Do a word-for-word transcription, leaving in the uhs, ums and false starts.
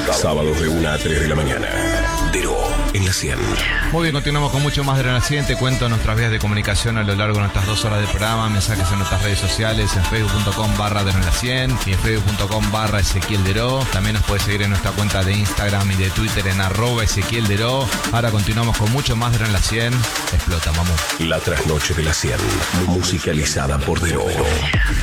Sábados de una a tres de la mañana. Dero en la cien. Muy bien, continuamos con mucho más de la cien. Te cuento nuestras vías de comunicación a lo largo de nuestras dos horas de programa. Mensajes en nuestras redes sociales, en facebook punto com barra Dero en la cien y en facebook punto com barra Ezequiel Dero. También nos puedes seguir en nuestra cuenta de Instagram y de Twitter en arroba Ezequiel Dero. Ahora continuamos con mucho más de Dero en la cien. Explota, mamú. La trasnoche de la cien. Musicalizada por Dero.